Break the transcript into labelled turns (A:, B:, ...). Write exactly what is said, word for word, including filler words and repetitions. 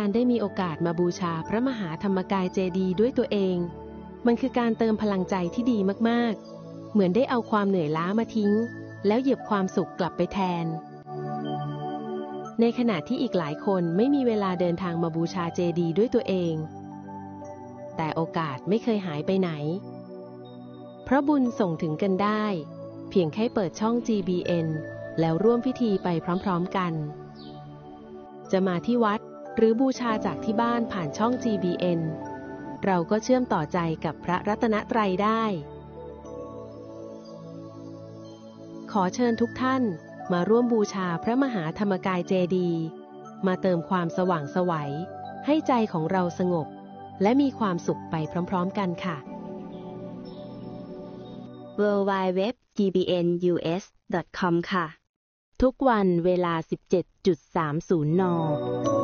A: ได้มีโอกาสมาบูชาพระมหาธรรมกายเจดีย์ด้วยตัวเองมันคือการเติมพลังใจที่ดีมากๆเหมือนได้เอาความเหนื่อยล้ามาทิ้งแล้วเหยียบความสุขกลับไปแทนในขณะที่อีกหลายคนไม่มีเวลาเดินทางมาบูชาเจดีย์ด้วยตัวเองแต่โอกาสไม่เคยหายไปไหนเพราะบุญส่งถึงกันได้เพียงแค่เปิดช่อง จี บี เอ็น แล้วร่วมพิธีไปพร้อมๆกันจะมาที่วัดหรือบูชาจากที่บ้านผ่านช่อง จี บี เอ็น เราก็เชื่อมต่อใจกับพระรัตนตรัยได้ขอเชิญทุกท่านมาร่วมบูชาพระมหาธรรมกายเจดีย์มาเติมความสว่างไสวให้ใจของเราสงบและมีความสุขไปพร้อมๆกันค่ะ
B: ดับเบิลยู ดับเบิลยู ดับเบิลยู ดอท จี บี เอ็น ยู เอส ดอท คอม ค่ะ
A: ทุกวันเวลา สิบเจ็ดนาฬิกาสามสิบ น